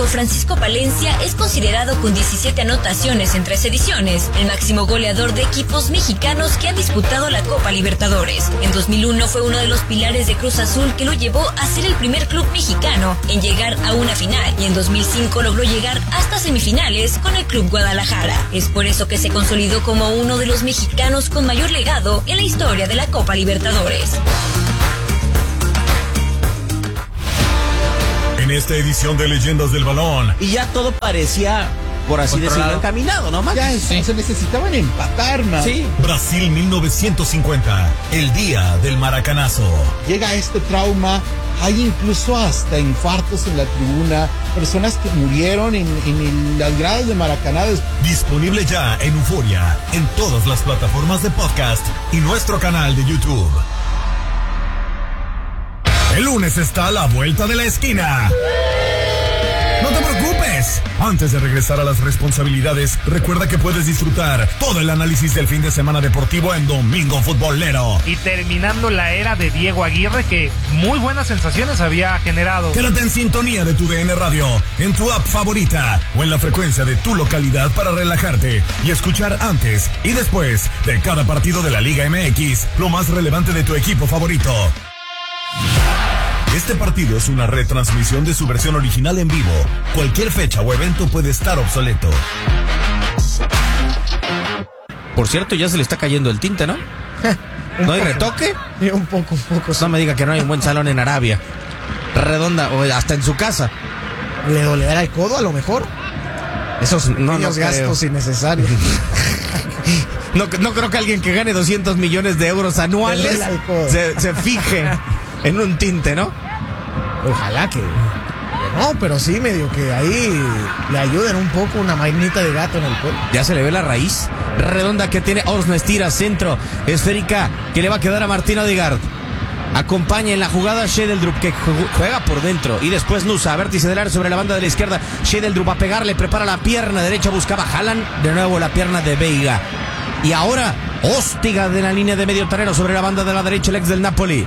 Francisco Palencia es considerado con 17 anotaciones en 3 ediciones, el máximo goleador de equipos mexicanos que ha disputado la Copa Libertadores. En 2001 fue uno de los pilares de Cruz Azul que lo llevó a ser el primer club mexicano en llegar a una final, y en 2005 logró llegar hasta semifinales con el Club Guadalajara. Es por eso que se consolidó como uno de los mexicanos con mayor legado en la historia de la Copa Libertadores. En esta edición de Leyendas del Balón. Y ya todo parecía, por así decirlo, encaminado, ¿no, Max? Ya se necesitaban empatar, man. Sí. Brasil 1950, el día del maracanazo. Llega este trauma, hay incluso hasta infartos en la tribuna, personas que murieron en las gradas de Maracaná. Disponible ya en Euforia, en todas las plataformas de podcast y nuestro canal de YouTube. El lunes está a la vuelta de la esquina. No te preocupes. Antes de regresar a las responsabilidades, recuerda que puedes disfrutar todo el análisis del fin de semana deportivo en Domingo Futbolero. Y terminando la era de Diego Aguirre, que muy buenas sensaciones había generado. Quédate en sintonía de tu DN Radio, en tu app favorita o en la frecuencia de tu localidad para relajarte y escuchar antes y después de cada partido de la Liga MX, lo más relevante de tu equipo favorito. Este partido es una retransmisión de su versión original en vivo. Cualquier fecha o evento puede estar obsoleto. Por cierto, ya se le está cayendo el tinte, ¿no? ¿No hay retoque? Un poco. Sí. No me diga que no hay un buen salón en Arabia. Redonda, o hasta en su casa. ¿Le dolerá el codo a lo mejor? Esos pequeños gastos innecesarios. No creo que alguien que gane 200 millones de euros anuales se fije en un tinte, ¿no? Ojalá que no, pero sí medio que ahí le ayuden un poco, una mainita de gato en el cuerpo. Ya se le ve la raíz redonda que tiene Orsnes, tira centro, esférica que le va a quedar a Martín Odegaard. Acompaña en la jugada Shedeldrup, que juega por dentro, y después Nusa, vértice del área sobre la banda de la izquierda. Shedeldrup a pegarle, prepara la pierna derecha, buscaba Haaland, de nuevo la pierna de Veiga. Y ahora Hóstiga de la línea de medio terreno sobre la banda de la derecha, el ex del Napoli.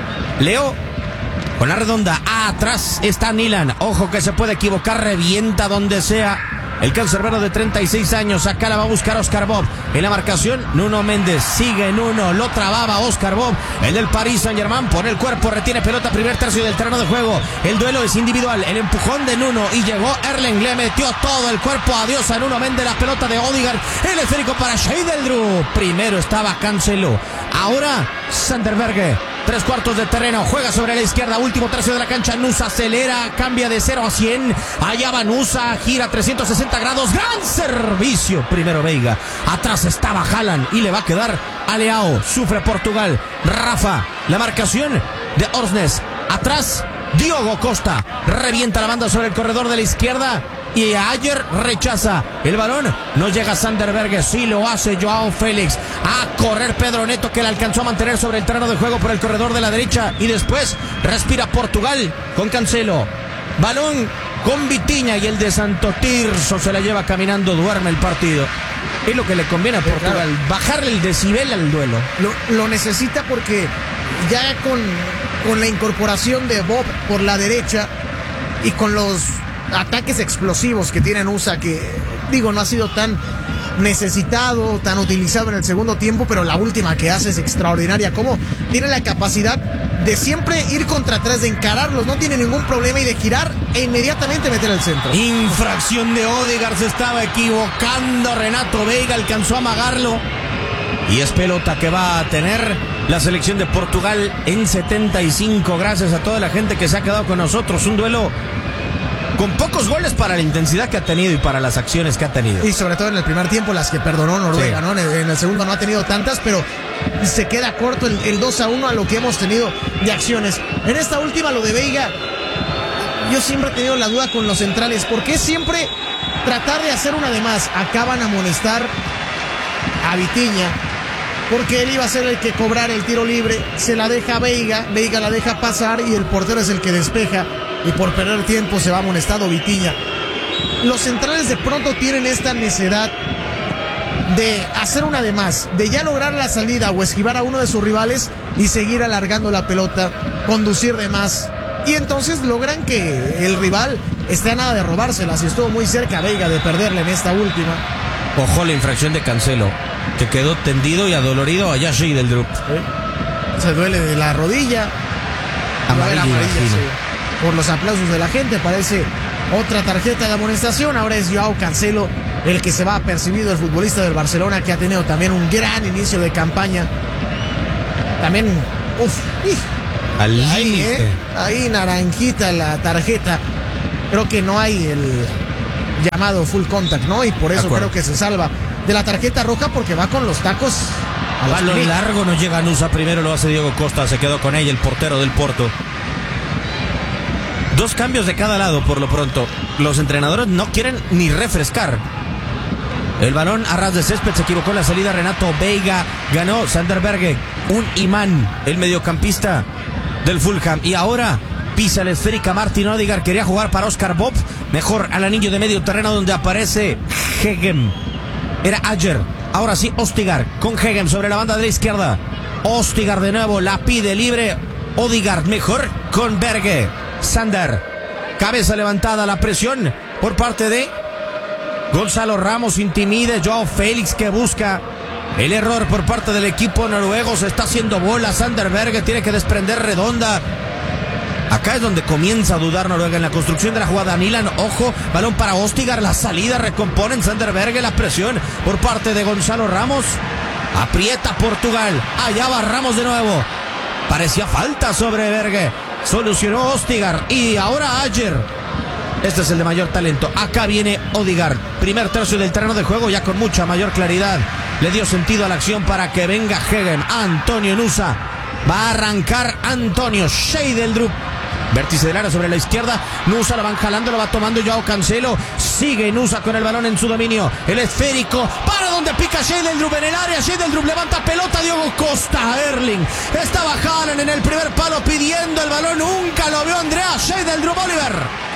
Leo con la redonda, atrás está Nilan, ojo que se puede equivocar, revienta donde sea el cancerbero de 36 años, acá la va a buscar Oscar Bob, en la marcación Nuno Méndez, sigue Nuno, lo trababa Oscar Bob, el del Paris Saint-Germain, pone el cuerpo, retiene pelota, primer tercio del terreno de juego, el duelo es individual, el empujón de Nuno, y llegó Erling, le metió todo el cuerpo, adiós a Nuno Méndez, la pelota de Odegaard, el esférico para Shedeldrup, primero estaba Cancelo, ahora Sanderberge, 3/4 de terreno, juega sobre la izquierda, último tercio de la cancha, Nusa acelera, cambia de 0 a 100, allá va Nusa, gira 360 grados, gran servicio, primero Veiga, atrás estaba Haaland y le va a quedar a Leao, sufre Portugal, Rafa, la marcación de Orsnes, atrás Diogo Costa, revienta la banda sobre el corredor de la izquierda, y Ayer rechaza el balón, no llega Sanderberge, sí lo hace Joao Félix, a correr Pedro Neto, que le alcanzó a mantener sobre el terreno de juego por el corredor de la derecha, y después respira Portugal con Cancelo, balón con Vitinha, y el de Santo Tirso se la lleva caminando, duerme el partido. Es lo que le conviene a Portugal, bajarle el decibel al duelo. Lo necesita porque ya con la incorporación de Bob por la derecha y con los ataques explosivos que tiene USA, que digo, no ha sido tan necesitado, tan utilizado en el segundo tiempo, pero la última que hace es extraordinaria, como tiene la capacidad de siempre ir contra atrás, de encararlos, no tiene ningún problema, y de girar e inmediatamente meter el centro. Infracción de Odegaard, se estaba equivocando Renato Veiga, alcanzó a amagarlo, y es pelota que va a tener la selección de Portugal en 75, gracias a toda la gente que se ha quedado con nosotros, un duelo con pocos goles para la intensidad que ha tenido y para las acciones que ha tenido. Y sobre todo en el primer tiempo las que perdonó Noruega, sí. ¿No? En el segundo no ha tenido tantas, pero se queda corto el 2-1 a lo que hemos tenido de acciones. En esta última, lo de Veiga, yo siempre he tenido la duda con los centrales, porque siempre tratar de hacer una de más. Acaban a amonestar a Vitinha, porque él iba a ser el que cobrara el tiro libre, se la deja a Veiga la deja pasar y el portero es el que despeja, y por perder tiempo se va amonestado Vitinha. Los centrales de pronto tienen esta necesidad de hacer una de más, de ya lograr la salida o esquivar a uno de sus rivales y seguir alargando la pelota, conducir de más, y entonces logran que el rival esté a nada de robárselas y estuvo muy cerca Veiga de perderle en esta última. Ojo la infracción de Cancelo, que quedó tendido y adolorido allá Sheldrup. Se duele de la rodilla. Amarilla, sí. Por los aplausos de la gente, parece otra tarjeta de amonestación. Ahora es Joao Cancelo el que se va apercibido, el futbolista del Barcelona, que ha tenido también un gran inicio de campaña. También, al límite. Ahí naranjita la tarjeta. Creo que no hay el llamado full contact, ¿no? Y por eso creo que se salva de la tarjeta roja, porque va con los tacos a balón largo, no llega Nusa, primero lo hace Diego Costa, se quedó con ella el portero del Porto. 2 cambios de cada lado por lo pronto. Los entrenadores no quieren ni refrescar. El balón a ras de césped, se equivocó en la salida Renato Veiga, ganó Sander Berge, un imán, el mediocampista del Fulham. Y ahora pisa la esférica Martin Odegaard, quería jugar para Oscar Bob, mejor al anillo de medio terreno donde aparece Hegem. Era Ayer, ahora sí Odegaard con Hegem sobre la banda de la izquierda. Odegaard de nuevo, la pide libre Odegaard, mejor con Berge. Sander, cabeza levantada, la presión por parte de Gonzalo Ramos, intimide Joao Félix, que busca el error por parte del equipo noruego, se está haciendo bola. Sander Berge tiene que desprender redonda. Acá es donde comienza a dudar Noruega en la construcción de la jugada. Milan, ojo, balón para Odegaard, la salida, recomponen Sander Berge, la presión por parte de Gonzalo Ramos. Aprieta Portugal, allá va Ramos de nuevo. Parecía falta sobre Berge, solucionó Odegaard y ahora Ayer. Este es el de mayor talento. Acá viene Odegaard, primer tercio del terreno de juego, ya con mucha mayor claridad. Le dio sentido a la acción para que venga Hegem. Antonio Nusa, va a arrancar Antonio Sheldrup. Vértice del área sobre la izquierda. Nusa la van jalando, lo va tomando Joao Cancelo. Sigue Nusa con el balón en su dominio. El esférico para donde pica Sheldrup en el área. Sheldrup levanta pelota. Diogo Costa, Erling. Estaba Haaland en el primer palo pidiendo el balón. Nunca lo vio Andrea Sheldrup. Oliver.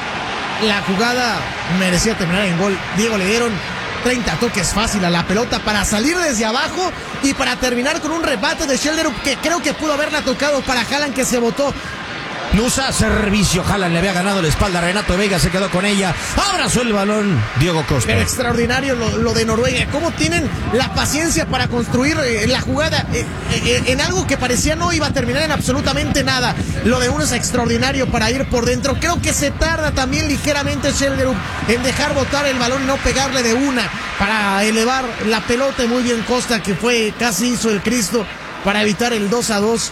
La jugada merecía terminar en gol. Diego, le dieron 30 toques fácil a la pelota para salir desde abajo y para terminar con un rebate de Sheldrup que creo que pudo haberla tocado para Haaland, que se botó. Nusa, servicio, Haaland le había ganado la espalda, Renato Veiga se quedó con ella, abrazó el balón Diego Costa. Pero extraordinario lo de Noruega, cómo tienen la paciencia para construir la jugada en algo que parecía no iba a terminar en absolutamente nada. Lo de uno es extraordinario para ir por dentro. Creo que se tarda también ligeramente Sheldrup en dejar botar el balón y no pegarle de una para elevar la pelota. Y muy bien Costa, que casi hizo el Cristo para evitar el 2-2.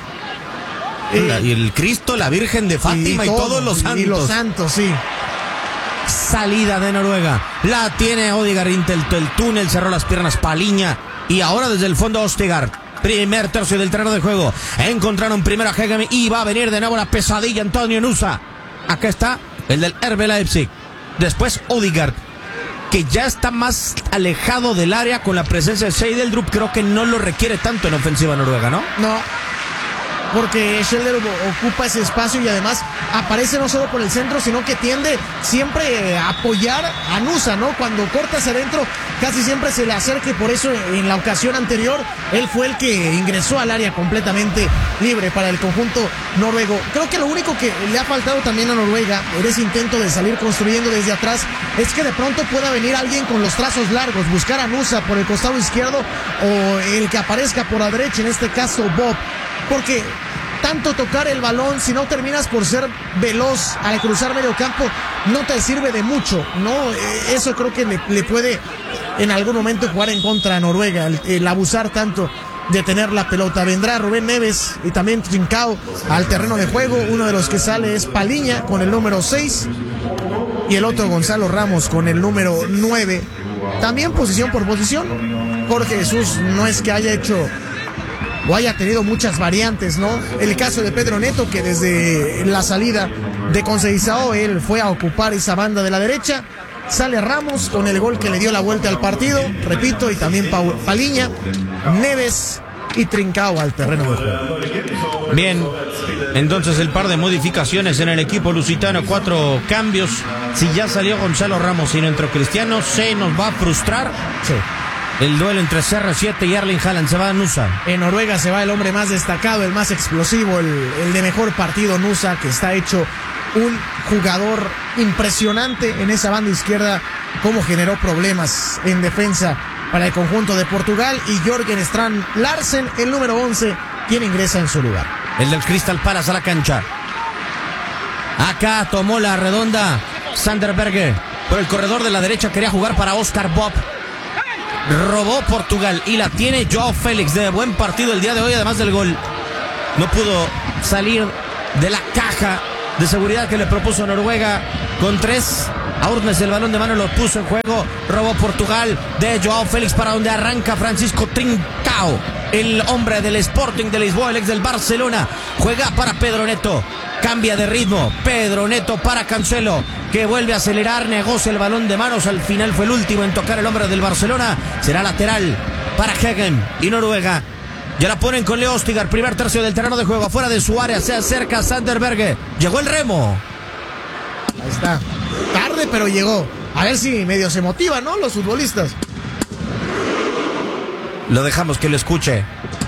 Y el Cristo, la Virgen de Fátima y todos los santos. Y los santos, sí. Salida de Noruega. La tiene Odegaard, el túnel, cerró las piernas Paliña. Y ahora desde el fondo Odegaard. Primer tercio del terreno de juego. Encontraron primero a Hegem y va a venir de nuevo la pesadilla Antonio Nusa. Acá está el del RB Leipzig. Después Odegaard, que ya está más alejado del área con la presencia de Sheldrup. Creo que no lo requiere tanto en ofensiva noruega, ¿no? No, porque Sheldrup ocupa ese espacio y además aparece no solo por el centro, sino que tiende siempre a apoyar a Nusa, ¿no? Cuando corta hacia adentro, casi siempre se le acerca, y por eso en la ocasión anterior él fue el que ingresó al área completamente libre para el conjunto noruego. Creo que lo único que le ha faltado también a Noruega en ese intento de salir construyendo desde atrás es que de pronto pueda venir alguien con los trazos largos, buscar a Nusa por el costado izquierdo o el que aparezca por la derecha, en este caso Bob. Porque tanto tocar el balón, si no terminas por ser veloz al cruzar medio campo, no te sirve de mucho, ¿no? Eso creo que le puede en algún momento jugar en contra a Noruega, el abusar tanto de tener la pelota. Vendrá Rubén Neves y también Trincao al terreno de juego. Uno de los que sale es Paliña con el número 6 y el otro Gonzalo Ramos con el número 9. También posición por posición. Jorge Jesús no es que haya hecho o haya tenido muchas variantes, ¿no? El caso de Pedro Neto, que desde la salida de Conceição él fue a ocupar esa banda de la derecha. Sale Ramos con el gol que le dio la vuelta al partido, repito, y también Paliña, Neves y Trincao al terreno de juego. Bien, entonces el par de modificaciones en el equipo lusitano, 4 cambios. Si ya salió Gonzalo Ramos y no entró Cristiano, se nos va a frustrar. Sí. El duelo entre CR7 y Erling Haaland. Se va a Nusa. En Noruega se va el hombre más destacado, el más explosivo, el de mejor partido, Nusa, que está hecho un jugador impresionante en esa banda izquierda, como generó problemas en defensa para el conjunto de Portugal, y Jørgen Strand Larsen, el número 11, quien ingresa en su lugar. El del Crystal Palace a la cancha. Acá tomó la redonda Sander Berge. Por el corredor de la derecha quería jugar para Oscar Bob. Robó Portugal y la tiene Joao Félix. De buen partido el día de hoy, además del gol. No pudo salir de la caja de seguridad que le propuso Noruega. Con 3, Aurnes el balón de mano lo puso en juego. Robó Portugal de Joao Félix, para donde arranca Francisco Trincao, el hombre del Sporting de Lisboa, el ex del Barcelona. Juega para Pedro Neto. Cambia de ritmo. Pedro Neto para Cancelo, que vuelve a acelerar, negocia el balón de manos. Al final fue el último en tocar el hombre del Barcelona. Será lateral para Hegen. Y Noruega ya la ponen con Leo Østigard. Primer tercio del terreno de juego, afuera de su área. Se acerca Sander Berge. Llegó el remo. Ahí está. Tarde, pero llegó. A ver si medio se motivan, ¿no? Los futbolistas. Lo dejamos que lo escuche.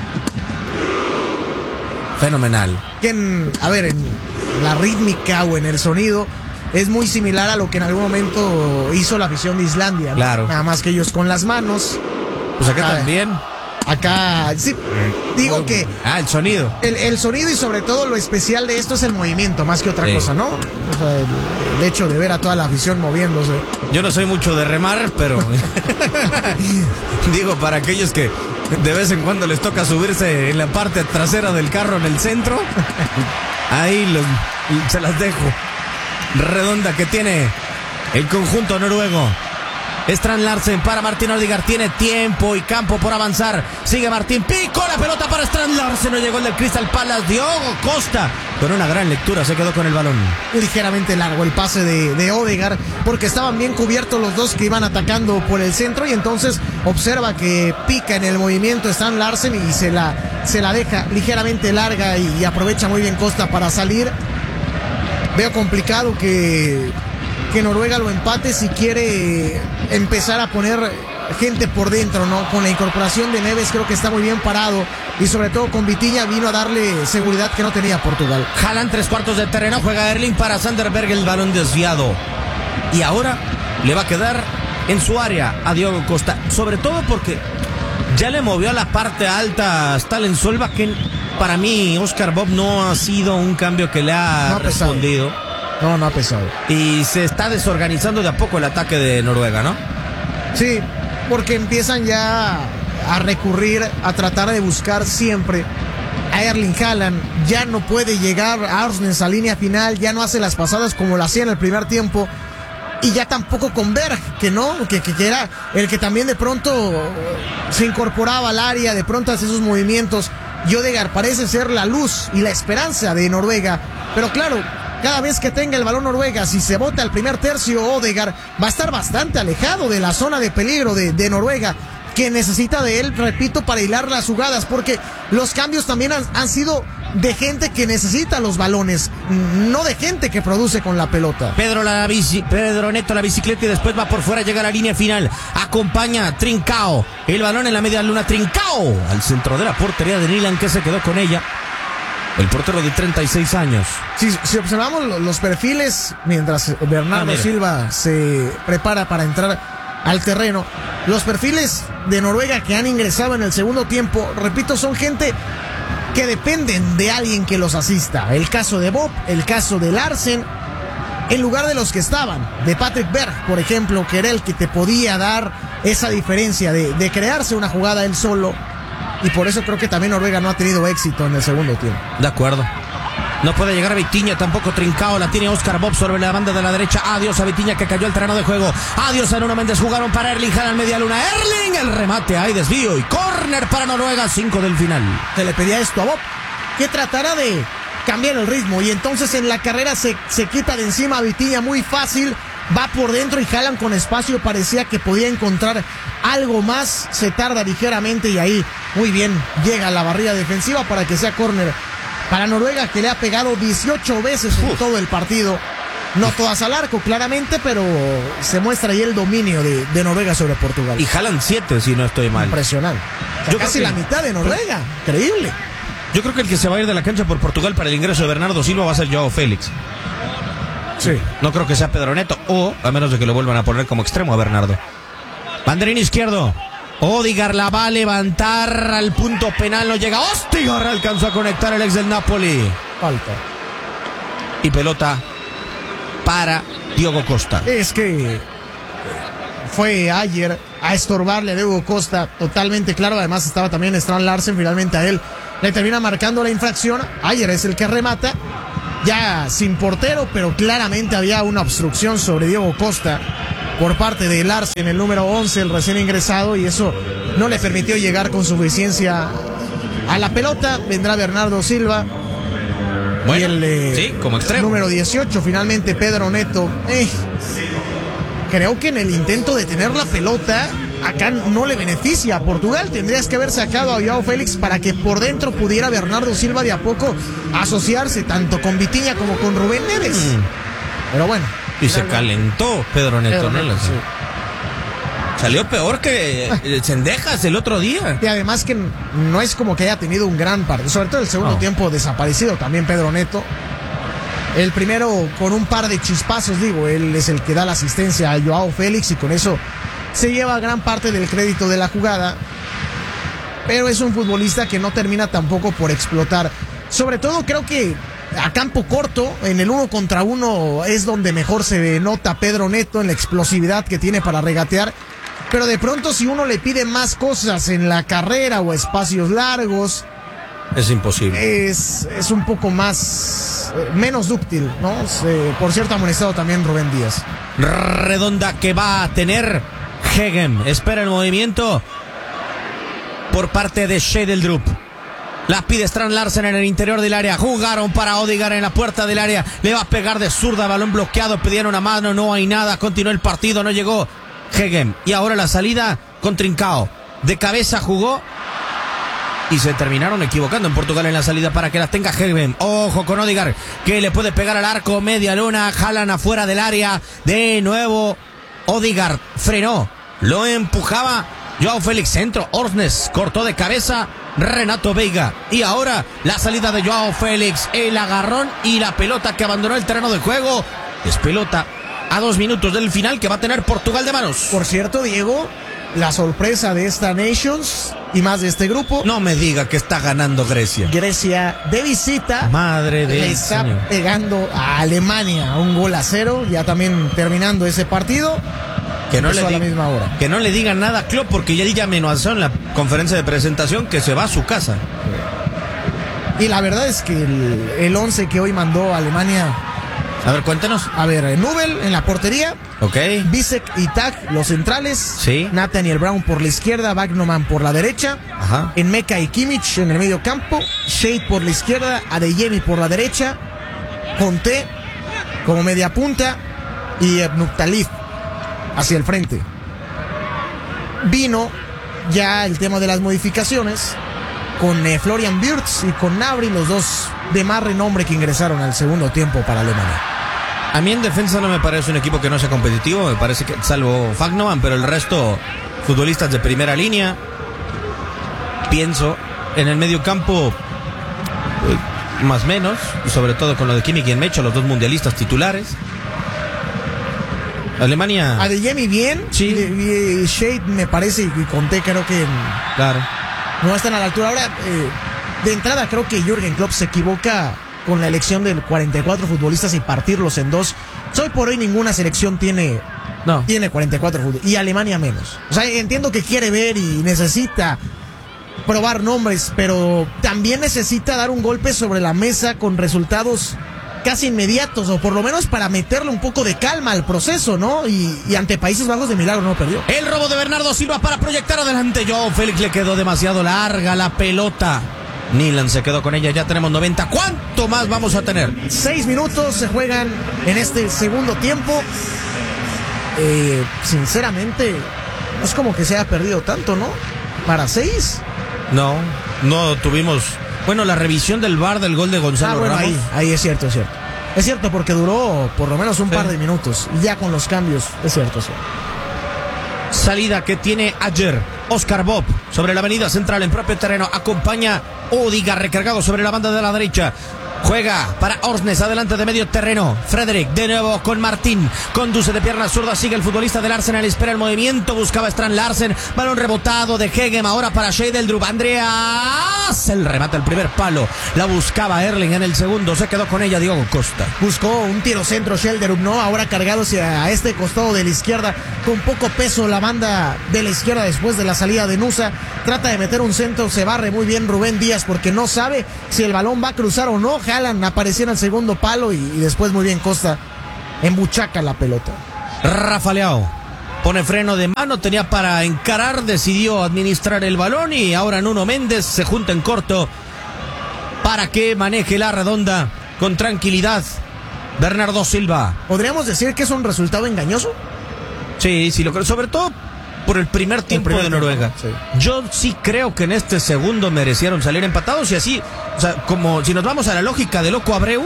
Fenomenal. Que en la rítmica o en el sonido es muy similar a lo que en algún momento hizo la afición de Islandia, ¿no? Claro. Nada más que ellos con las manos. Pues acá también. Acá, sí, digo que el sonido. El sonido, y sobre todo lo especial de esto es el movimiento, más que otra cosa, ¿no? O sea, el hecho de ver a toda la afición moviéndose. Yo no soy mucho de remar, pero digo, para aquellos que de vez en cuando les toca subirse en la parte trasera del carro en el centro, ahí se las dejo. Redonda que tiene el conjunto noruego. Strand Larsen para Martín Ødegaard. Tiene tiempo y campo por avanzar. Sigue Martín. Picó la pelota para Strand Larsen. No llegó el del Crystal Palace. Diogo Costa, con una gran lectura, se quedó con el balón. Ligeramente largo el pase de Ødegaard, porque estaban bien cubiertos los dos que iban atacando por el centro, y entonces observa que pica en el movimiento Strand Larsen y se la deja ligeramente larga, y aprovecha muy bien Costa para salir. Veo complicado que Noruega lo empate si quiere empezar a poner gente por dentro, ¿no? Con la incorporación de Neves creo que está muy bien parado, y sobre todo con Vitinha vino a darle seguridad que no tenía Portugal. Jalan 3/4 de terreno, juega Erling para Sander Berge, el balón desviado. Y ahora le va a quedar en su área a Diogo Costa, sobre todo porque ya le movió a la parte alta hasta el Solva, que para mí Oscar Bob no ha sido un cambio que le ha respondido. No ha pesado. Y se está desorganizando de a poco el ataque de Noruega, ¿no? Sí, porque empiezan ya a recurrir, a tratar de buscar siempre a Erling Haaland. Ya no puede llegar a Arsnes a línea final, ya no hace las pasadas como lo hacía en el primer tiempo. Y ya tampoco con Berg, que era el que también de pronto se incorporaba al área, de pronto hace esos movimientos. Y Ødegaard parece ser la luz y la esperanza de Noruega. Pero claro, cada vez que tenga el balón Noruega, si se bota el primer tercio, Ødegaard va a estar bastante alejado de la zona de peligro de Noruega, que necesita de él, repito, para hilar las jugadas, porque los cambios también han sido de gente que necesita los balones, no de gente que produce con la pelota. Pedro Neto la bicicleta, y después va por fuera, llega a la línea final, acompaña a Trincao, el balón en la media luna, Trincao al centro de la portería de Nyland, que se quedó con ella. El portero de 36 años. Si observamos los perfiles, mientras Bernardo Silva se prepara para entrar al terreno, los perfiles de Noruega que han ingresado en el segundo tiempo, repito, son gente que dependen de alguien que los asista. El caso de Bob, el caso de Larsen, en lugar de los que estaban, de Patrick Berg, por ejemplo, que era el que te podía dar esa diferencia de crearse una jugada él solo. Y por eso creo que también Noruega no ha tenido éxito en el segundo tiempo. De acuerdo. No puede llegar a Vitinha, tampoco Trincao. La tiene Oscar Bob sobre la banda de la derecha. Adiós a Vitinha, que cayó al terreno de juego. Adiós a Nuno Méndez. Jugaron para Erling Haaland, media luna. Erling, el remate. Hay desvío y córner para Noruega. 5 del final. Se le pedía esto a Bob, que tratara de cambiar el ritmo. Y entonces en la carrera se quita de encima a Vitinha muy fácil. Va por dentro y Haaland con espacio parecía que podía encontrar algo más. Se tarda ligeramente y ahí muy bien llega a la barrera defensiva para que sea córner para Noruega, que le ha pegado 18 veces en todo el partido. No todas al arco, claramente, pero se muestra ahí el dominio de Noruega sobre Portugal. Y jalan 7, si no estoy mal. Impresionante. O sea, Yo casi creo la que- mitad de Noruega. Increíble. Yo creo que el que se va a ir de la cancha por Portugal para el ingreso de Bernardo Silva va a ser Joao Félix. Sí. No creo que sea Pedro Neto, o a menos de que lo vuelvan a poner como extremo a Bernardo. Banderín izquierdo. Odegaard la va a levantar al punto penal, no llega. Odegaard alcanzó a conectar el ex del Napoli. Falta. Y pelota para Diogo Costa. Es que fue ayer a estorbarle a Diogo Costa, totalmente claro. Además estaba también Strand Larsen, finalmente a él le termina marcando la infracción. Ayer es el que remata, ya sin portero, pero claramente había una obstrucción sobre Diogo Costa por parte de Larsen, el número 11, el recién ingresado, y eso no le permitió llegar con suficiencia a la pelota. Vendrá Bernardo Silva. Bueno, y el sí, como extremo. número 18, finalmente Pedro Neto. Creo que en el intento de tener la pelota, acá no le beneficia a Portugal. Tendrías que haber sacado a Joao Félix para que por dentro pudiera Bernardo Silva de a poco asociarse tanto con Vitinha como con Rubén Neves. Pero bueno. Y se calentó Pedro Neto, ¿no? Sí. Salió peor que Cendejas el otro día. Y además que no es como que haya tenido un gran partido, sobre todo el segundo tiempo desaparecido también Pedro Neto. El primero con un par de chispazos, digo, él es el que da la asistencia a Joao Félix y con eso se lleva gran parte del crédito de la jugada. Pero es un futbolista que no termina tampoco por explotar. Sobre todo creo que a campo corto, en el 1 contra 1 es donde mejor se nota Pedro Neto en la explosividad que tiene para regatear. Pero de pronto si uno le pide más cosas en la carrera o espacios largos, Es imposible. es un poco más, menos dúctil, ¿no? Por cierto, amonestado también Rubén Díaz. Redonda que va a tener Hegem. Espera el movimiento por parte de Schedeldrup. La pide Strand Larsen en el interior del área. Jugaron para Odegaard en la puerta del área. Le va a pegar de zurda, balón bloqueado. Pidieron una mano, no hay nada. Continuó el partido, no llegó Hegem. Y ahora la salida con Trincao. De cabeza jugó. Y se terminaron equivocando en Portugal en la salida para que las tenga Hegem. Ojo con Odegaard, que le puede pegar al arco, media luna, jalan afuera del área. De nuevo Odegaard frenó, lo empujaba Joao Félix, centro, Orsnes cortó de cabeza, Renato Veiga. Y ahora la salida de Joao Félix, el agarrón y la pelota que abandonó el terreno de juego. Es pelota a 2 minutos del final que va a tener Portugal de manos. Por cierto, Diego, la sorpresa de esta Nations y más de este grupo. No me diga que está ganando Grecia. Grecia de visita. Madre le del está Señor. pegando a Alemania 1-0, ya también terminando ese partido. Que no, Empezó a la misma hora. que no le digan nada a Klopp porque ya él ya amenazó en la conferencia de presentación que se va a su casa. Y la verdad es que el 11 que hoy mandó Alemania, A ver, cuéntenos. a ver, Nubel en la portería, Ok. Bisek y Tak los centrales, Sí. Nathaniel Brown por la izquierda, Wagnerman por la derecha, Ajá. Enmeka y Kimmich en el medio campo, Shade por la izquierda, Adeyemi por la derecha, Conte como media punta y Nuktalif hacia el frente. Vino ya el tema de las modificaciones con Florian Wirtz y con Gnabry, los dos de más renombre que ingresaron al segundo tiempo para Alemania. A mí en defensa no me parece un equipo que no sea competitivo, me parece que salvo Fagnoman, pero el resto futbolistas de primera línea. Pienso en el medio campo más menos, y sobre todo con lo de Kimmich y Enmecho, los dos mundialistas titulares. Alemania, Adeyemi bien, Sí. y Shade me parece y Conte creo que claro. no están a la altura. Ahora, de entrada creo que Jürgen Klopp se equivoca con la elección de 44 futbolistas y partirlos en dos. Hoy por hoy ninguna selección tiene No. 44 futbolistas, y Alemania menos. O sea, entiendo que quiere ver y necesita probar nombres, pero también necesita dar un golpe sobre la mesa con resultados casi inmediatos, o por lo menos para meterle un poco de calma al proceso, ¿no? Y ante Países Bajos de milagro no perdió. El robo de Bernardo Silva para proyectar adelante. Joao Félix le quedó demasiado larga la pelota. Nilan se quedó con ella, ya tenemos 90. ¿Cuánto más vamos a tener? 6 minutos se juegan en este segundo tiempo. Sinceramente, no es como que se haya perdido tanto, ¿no? Para 6. No tuvimos. Bueno, la revisión del VAR del gol de Gonzalo Bueno, Ramos. ahí es cierto, es cierto. Es cierto, porque duró por lo menos un par de minutos. Ya con los cambios, es cierto, sí. Salida que tiene ayer Oscar Bob sobre la avenida central en propio terreno. Acompaña Odiga recargado sobre la banda de la derecha. Juega para Orsnes, adelante de medio terreno. Frederick, de nuevo con Martín. Conduce de pierna zurda, sigue el futbolista del Arsenal. Espera el movimiento, buscaba Strand Larsen. Balón rebotado de Hegem, ahora para Schedeldrup. Andreas, el remate al primer palo. La buscaba Erling en el segundo, se quedó con ella Diogo Costa. Buscó un tiro centro Schedeldrup, ¿no? Ahora cargado hacia este costado de la izquierda. Con poco peso la banda de la izquierda después de la salida de Nusa. Trata de meter un centro, se barre muy bien Rubén Díaz porque no sabe si el balón va a cruzar o no. Haaland apareció en el segundo palo y después muy bien Costa embuchaca la pelota. Rafa Leao pone freno de mano, tenía para encarar, decidió administrar el balón y ahora Nuno Méndez se junta en corto para que maneje la redonda con tranquilidad. Bernardo Silva. ¿Podríamos decir que es un resultado engañoso? Sí, lo creo, sobre todo por el primer tiempo de Noruega. Sí. Yo sí creo que en este segundo merecieron salir empatados y así, o sea, como si nos vamos a la lógica de Loco Abreu,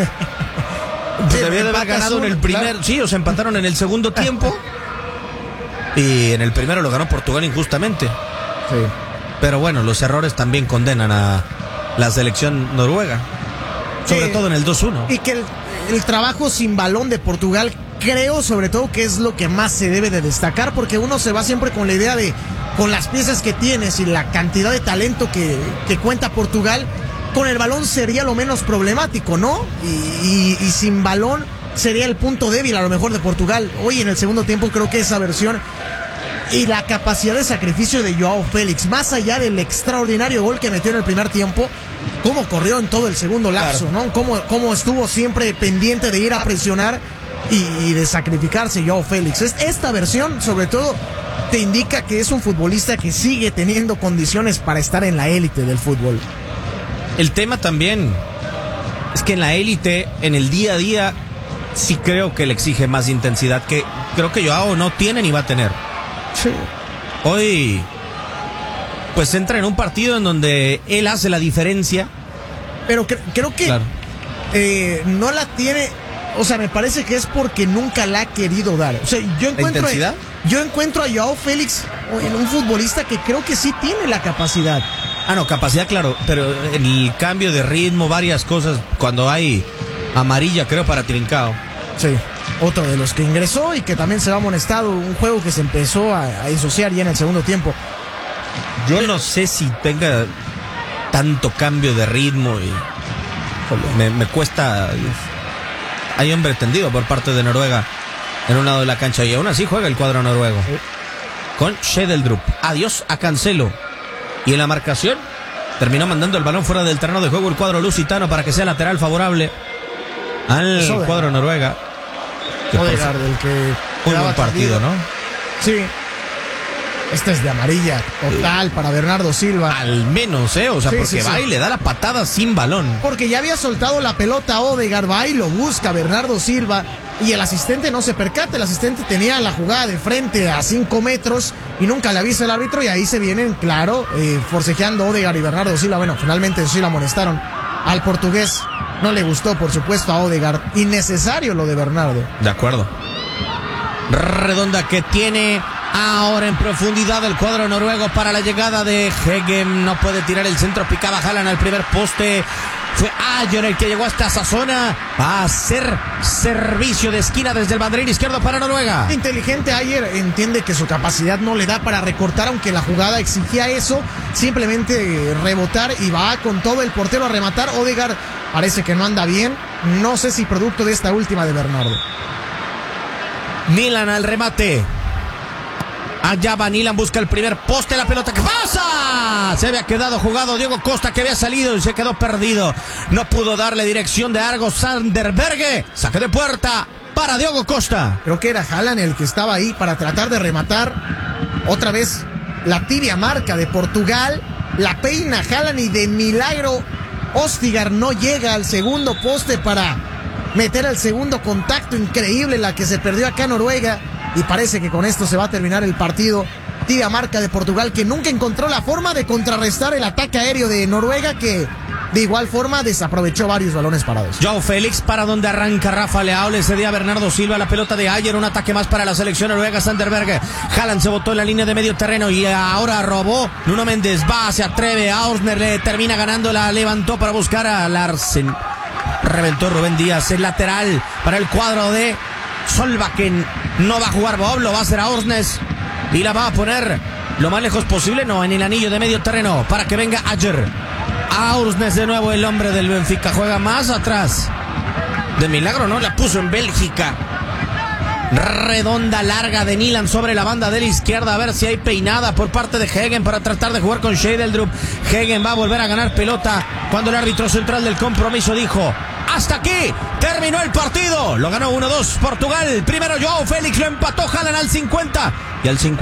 pues debía de haber ganado en el primer, claro. Sí, o sea, empataron en el segundo tiempo y en el primero lo ganó Portugal injustamente. Sí. Pero bueno, los errores también condenan a la selección noruega, sobre todo en el 2-1. Y que el trabajo sin balón de Portugal, creo sobre todo que es lo que más se debe de destacar, porque uno se va siempre con la idea de, con las piezas que tienes y la cantidad de talento que cuenta Portugal, con el balón sería lo menos problemático, ¿no? Y sin balón sería el punto débil a lo mejor de Portugal. Hoy en el segundo tiempo creo que esa versión y la capacidad de sacrificio de Joao Félix, más allá del extraordinario gol que metió en el primer tiempo, cómo corrió en todo el segundo lapso, claro. ¿No? Cómo estuvo siempre pendiente de ir a presionar y de sacrificarse Joao Félix. Esta versión, sobre todo, te indica que es un futbolista que sigue teniendo condiciones para estar en la élite del fútbol. El tema también es que en la élite, en el día a día, sí creo que le exige más intensidad, que creo que Joao no tiene ni va a tener. Sí. Hoy, pues entra en un partido en donde él hace la diferencia. Pero creo que claro. No la tiene. O sea, me parece que es porque nunca la ha querido dar. O sea, yo encuentro a Joao Félix en un futbolista que creo que sí tiene la capacidad. Ah, no, capacidad, claro, pero el cambio de ritmo, varias cosas, cuando hay amarilla, creo, para Trincao. Sí, otro de los que ingresó y que también se va amonestado, un juego que se empezó a ensuciar ya en el segundo tiempo. Yo no sé si tenga tanto cambio de ritmo y me cuesta. Hay hombre tendido por parte de Noruega en un lado de la cancha y aún así juega el cuadro noruego. Sí. Con Schedeldrup. Adiós a Cancelo. Y en la marcación terminó mandando el balón fuera del terreno de juego el cuadro lusitano para que sea lateral favorable al cuadro noruega. Odegaard, del que un buen partido, ¿no? Sí. Este es de amarilla total para Bernardo Silva. Al menos, o sea, sí, porque va y le da la patada sin balón. Porque ya había soltado la pelota Odegaard, va y lo busca Bernardo Silva y el asistente no se percata. El asistente tenía la jugada de frente a 5 metros y nunca le avisa el árbitro y ahí se vienen, claro, forcejeando Odegaard y Bernardo Silva. Bueno, finalmente sí lo amonestaron al portugués. No le gustó, por supuesto, a Odegaard. Innecesario lo de Bernardo. De acuerdo. Redonda que tiene ahora en profundidad el cuadro noruego para la llegada de Hegem. No puede tirar el centro, picaba Haaland al primer poste. Fue Ayer el que llegó hasta esa zona a hacer servicio de esquina desde el banderín izquierdo para Noruega. Inteligente Ayer, entiende que su capacidad no le da para recortar, aunque la jugada exigía eso. Simplemente rebotar y va con todo el portero a rematar. Odegaard parece que no anda bien. No sé si producto de esta última de Bernardo. Nilan al remate. Allá va Nilan, busca el primer poste, la pelota que pasa. Se había quedado jugado Diogo Costa, que había salido y se quedó perdido. No pudo darle dirección de Argo Sanderberge. Saque de puerta para Diogo Costa. Creo que era Haaland el que estaba ahí para tratar de rematar. Otra vez la tibia marca de Portugal. La peina Haaland y de milagro Ostigar no llega al segundo poste para meter el segundo contacto. Increíble la que se perdió acá Noruega. Y parece que con esto se va a terminar el partido. Tibia marca de Portugal, que nunca encontró la forma de contrarrestar el ataque aéreo de Noruega, que de igual forma desaprovechó varios balones parados. Joao Félix para donde arranca Rafa Leao, le cedía a Bernardo Silva la pelota de Ayer, un ataque más para la selección noruega. Sanderberg, Haaland se botó en la línea de medio terreno y ahora robó. Nuno Méndez va, se atreve, a Orsner le termina ganando, la levantó para buscar a Larsen. Reventó Rubén Díaz, el lateral para el cuadro de Solbakken. No va a jugar Bob, lo va a hacer a Orsnes y la va a poner lo más lejos posible, no, en el anillo de medio terreno para que venga Ayer. A Orsnes de nuevo, el hombre del Benfica juega más atrás. De milagro no la puso en Bélgica. Redonda larga de Nilan sobre la banda de la izquierda, a ver si hay peinada por parte de Hegen para tratar de jugar con Schedeldrup. Hegen va a volver a ganar pelota cuando el árbitro central del compromiso dijo: hasta aquí terminó el partido. Lo ganó 1-2 Portugal. Primero Joao Félix, lo empató Haaland al 50 y al 50